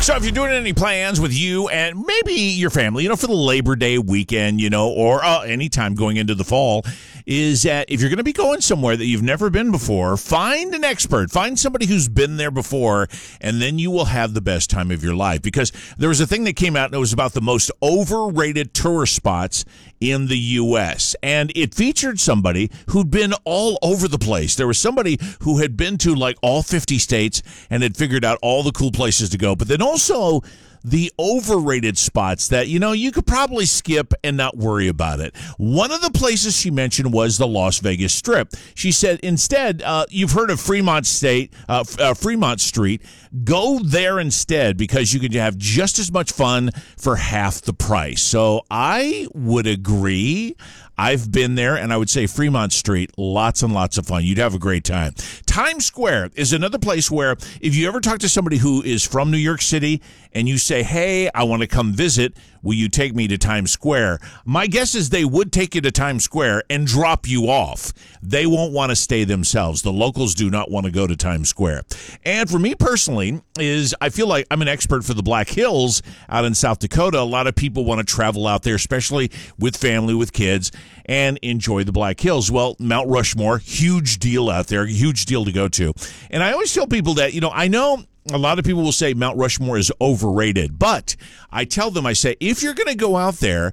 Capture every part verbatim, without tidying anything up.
So if you're doing any plans with you and maybe your family, you know, for the Labor Day weekend, you know, or uh, anytime going into the fall, is that if you're going to be going somewhere that you've never been before, find an expert, find somebody who's been there before, and then you will have the best time of your life. Because there was a thing that came out and it was about the most overrated tourist spots in the U S And it featured somebody who'd been all over the place. There was somebody who had been to like all fifty states and had figured out all the cool places to go. But then also the overrated spots that, you know, you could probably skip and not worry about it. One of the places she mentioned was the Las Vegas Strip. She said, instead, uh, you've heard of Fremont State, uh, uh, Fremont Street. Go there instead because you can have just as much fun for half the price. So I would agree. I've been there, and I would say Fremont Street, lots and lots of fun. You'd have a great time. Times Square is another place where if you ever talk to somebody who is from New York City and you say, hey, I want to come visit, will you take me to Times Square? My guess is they would take you to Times Square and drop you off. They won't want to stay themselves. The locals do not want to go to Times Square. And for me personally, is I feel like I'm an expert for the Black Hills out in South Dakota. A lot of people want to travel out there, especially with family, with kids, and enjoy the Black Hills. Well, Mount Rushmore, huge deal out there, huge deal to go to. And I always tell people that, you know, I know a lot of people will say Mount Rushmore is overrated, but I tell them, I say, if you're going to go out there,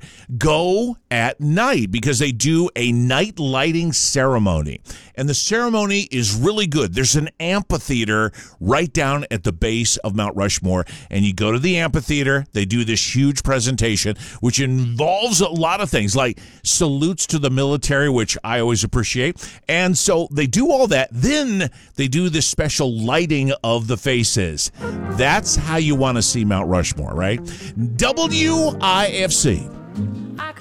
go at night because they do a night lighting ceremony. And the ceremony is really good. There's an amphitheater right down at the base of Mount Rushmore, and you go to the amphitheater. They do this huge presentation, which involves a lot of things like salutes to the military, which I always appreciate. And so they do all that. Then they do this special lighting of the faces. That's how you want to see Mount Rushmore, right? W I F C.